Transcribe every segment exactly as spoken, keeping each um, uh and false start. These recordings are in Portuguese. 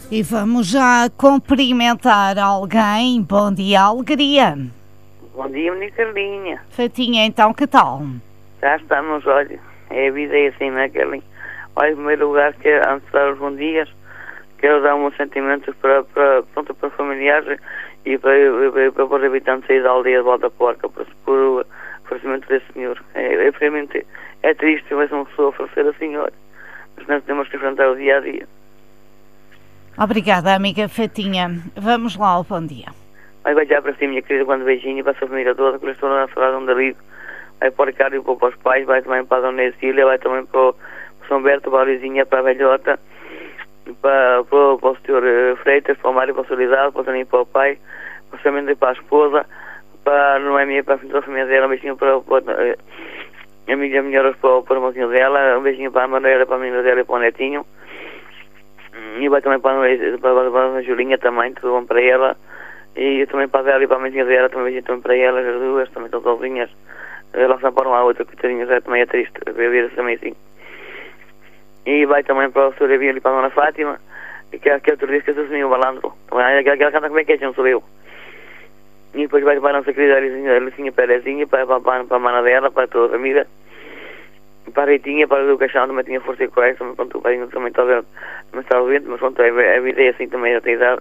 E vamos já cumprimentar alguém. Bom dia, Alegria. Bom dia, menina Carlinha. Fatinha, então, que tal? Já estamos, olha, é a vida é assim, não é, Carlinha? Olha, em primeiro lugar, que antes de dar os bons dias, quero dar meus sentimentos para, para, pronto, para familiares e para, para, para, para os habitantes aí da aldeia de Volta Porca, por, por o oferecimento desse senhor. É, é, realmente, é triste ver uma pessoa oferecer assim, olha, mas nós temos que enfrentar o dia a dia. Obrigada, amiga Fatinha. Vamos lá ao bom dia. Vai beijar para si, minha querida, quando beijinho, para a sua família toda, que eu estou na cidade onde vivo. Vai para o Ricardo e para os pais, vai também para a Dona Cecília, vai também para o São Berto, para a Lizinha, para a Velhota, para, para, para o senhor Freitas, para o Mário, para o Solidado, para o Toninho, para o pai, para o Sr. Mendes, para a esposa, para a Noemi, para a família dela, um beijinho para, para a amiga melhoras para, para o irmãozinho dela, um beijinho para a Manuela, para a menina dela e para o netinho. E vai também para a, para, para a Julinha também, tudo bom para ela. E também para a Vera e para a menina dela, também beijinho também para elas, as duas, também estão sozinhas. Elas não param lá, outra coitadinha, já também é triste ver também assim. E vai também para o senhor Evil e para a Dona Fátima, que, que é outro dia que eu o balandro. Aquela canta como é que é, não sou eu. E depois vai para a nossa querida Alicinha Perezinha, para, para, para, para a mana dela, para toda a família. Para a Ritinha, para o Caixão, também tinha força e coragem, também, pronto, o pai também está a ver, também está doente, mas pronto, a vida é assim também, já tem idade.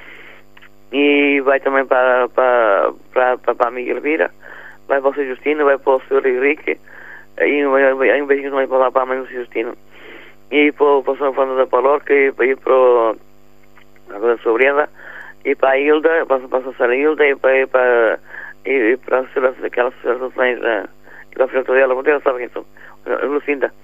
E vai também para, para, para, para, para a amiga Elvira, vai para o senhor Justino, vai para o senhor Henrique, e um beijinho também para, para a mãe do senhor Justino. E para, para o senhor Fernando da Palorca, e para, e para, o, para a sua Brenda, e para a Hilda, para, para a senhora Hilda, e para, e para, e para a senhora, aquelas associações da filha dela, porque ela sabe quem são, a Lucinda.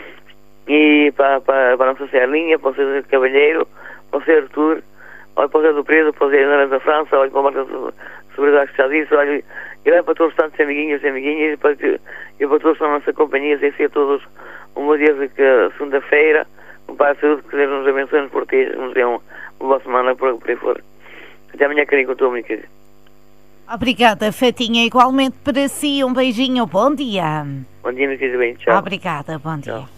E para, para, para a nossa Serlinha, para o senhor Cavalheiro, para o senhor Artur, olha para o Zé do Preso, para o Zé da França, olha para o Marcos Sobredade que já disse, olha, e vai para todos os tantos amiguinhos e amiguinhas, e para, e para todos a nossa companhia, e ser todos um bom dia de segunda-feira, um Pai de Saúde, que Deus nos abençoe, nos proteja, nos dê uma boa semana por, por aí fora. Até amanhã, carinho, com a tua minha querida. Obrigada, Fatinha. Igualmente para si, um beijinho, bom dia. Bom dia, meu querido, bem, tchau. Obrigada, bom dia. Tchau.